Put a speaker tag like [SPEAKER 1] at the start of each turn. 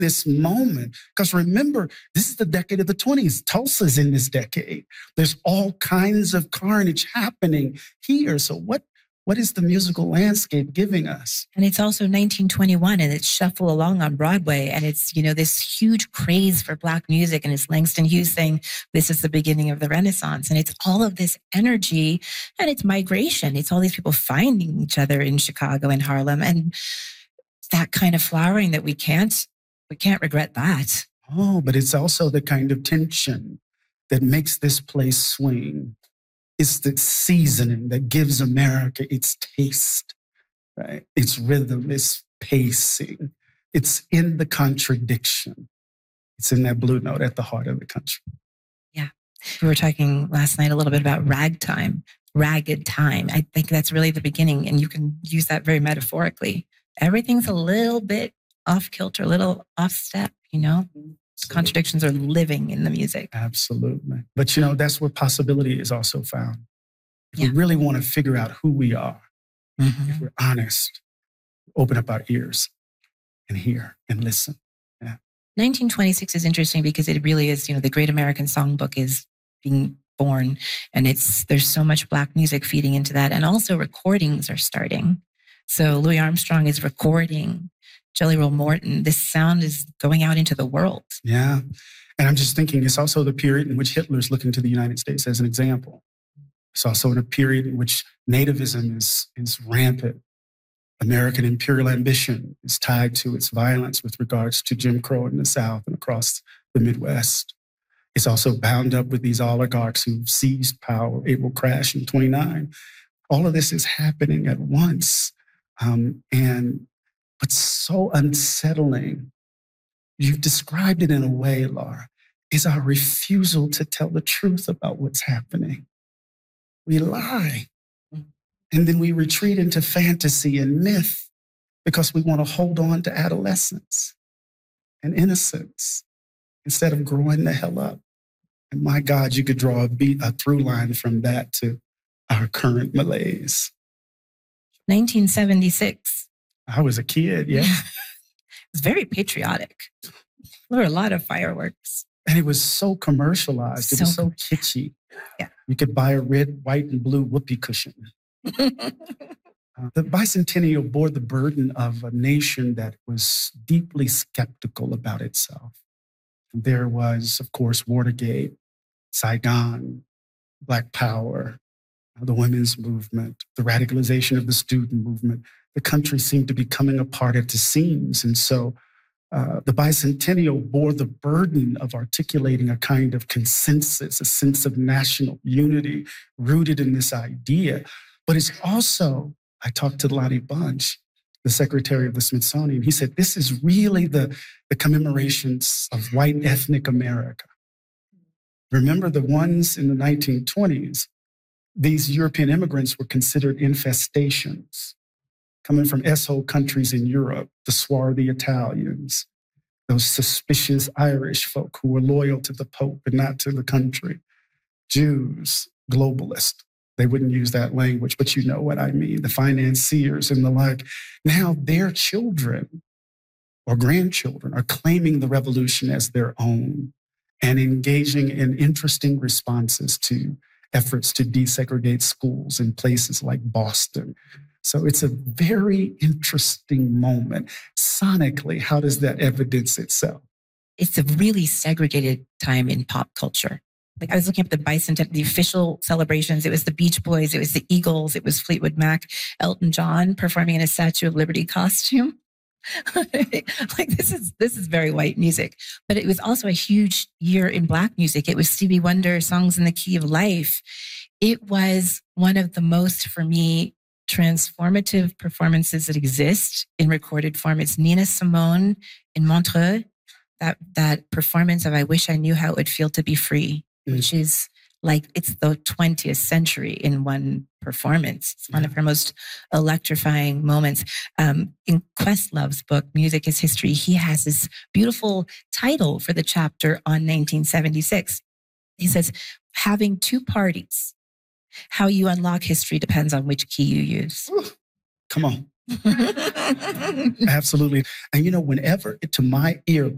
[SPEAKER 1] this moment. Because remember, this is the decade of the 20s. Tulsa's in this decade. There's all kinds of carnage happening here. So what is the musical landscape giving us?
[SPEAKER 2] And it's also 1921 and it's Shuffle Along on Broadway. And it's, this huge craze for Black music. And it's Langston Hughes saying, this is the beginning of the Renaissance. And it's all of this energy and it's migration. It's all these people finding each other in Chicago and Harlem. And that kind of flowering that we can't regret that.
[SPEAKER 1] Oh, but it's also the kind of tension that makes this place swing. It's the seasoning that gives America its taste, right? Its rhythm, its pacing. It's in the contradiction. It's in that blue note at the heart of the country.
[SPEAKER 2] Yeah. We were talking last night a little bit about ragtime, ragged time. I think that's really the beginning, and you can use that very metaphorically. Everything's a little bit off kilter, a little off step, Contradictions are living in the music.
[SPEAKER 1] Absolutely. But, that's where possibility is also found. If
[SPEAKER 2] Yeah.
[SPEAKER 1] we really want to figure out who we are,
[SPEAKER 2] Mm-hmm.
[SPEAKER 1] if we're honest, open up our ears and hear and listen. Yeah.
[SPEAKER 2] 1926 is interesting because it really is, the Great American Songbook is being born, and there's so much Black music feeding into that. And also recordings are starting. So Louis Armstrong is recording Jelly Roll Morton. This sound is going out into the world.
[SPEAKER 1] Yeah. And I'm just thinking it's also the period in which Hitler's looking to the United States as an example. It's also in a period in which nativism is rampant. American imperial ambition is tied to its violence with regards to Jim Crow in the South and across the Midwest. It's also bound up with these oligarchs who've seized power. It will crash in 29. All of this is happening at once. But so unsettling, you've described it in a way, Laura, is our refusal to tell the truth about what's happening. We lie. And then we retreat into fantasy and myth because we want to hold on to adolescence and innocence instead of growing the hell up. And my God, you could draw a through line from that to our current malaise.
[SPEAKER 2] 1976.
[SPEAKER 1] I was a kid, yeah.
[SPEAKER 2] It's very patriotic. There were a lot of fireworks.
[SPEAKER 1] And it was so commercialized. It was so kitschy.
[SPEAKER 2] Yeah.
[SPEAKER 1] You could buy a red, white, and blue whoopee cushion. The bicentennial bore the burden of a nation that was deeply skeptical about itself. There was, of course, Watergate, Saigon, Black Power, the women's movement, the radicalization of the student movement. The country seemed to be coming apart at the seams. And so the bicentennial bore the burden of articulating a kind of consensus, a sense of national unity rooted in this idea. But it's also, I talked to Lonnie Bunch, the secretary of the Smithsonian. He said, this is really the commemorations of white ethnic America. Remember the ones in the 1920s, these European immigrants were considered infestations coming from S-hole countries in Europe, the swarthy Italians, those suspicious Irish folk who were loyal to the Pope and not to the country, Jews, globalists. They wouldn't use that language, but you know what I mean, the financiers and the like. Now their children or grandchildren are claiming the revolution as their own and engaging in interesting responses to efforts to desegregate schools in places like Boston. So it's a very interesting moment. Sonically, how does that evidence itself?
[SPEAKER 2] It's a really segregated time in pop culture. Like I was looking up the bicentennial, the official celebrations. It was the Beach Boys, it was the Eagles, it was Fleetwood Mac, Elton John performing in a Statue of Liberty costume. Like this is very white music, but it was also a huge year in Black music. It was Stevie Wonder, Songs in the Key of Life. It was one of the most, for me, transformative performances that exist in recorded form. It's Nina Simone in Montreux, that performance of I Wish I Knew How It Would Feel to Be Free, which is like, it's the 20th century in one performance. It's one of her most electrifying moments. In Questlove's book, Music is History, he has this beautiful title for the chapter on 1976. He says, having two parties, how you unlock history depends on which key you use.
[SPEAKER 1] Ooh, come on. Absolutely. And whenever to my ear,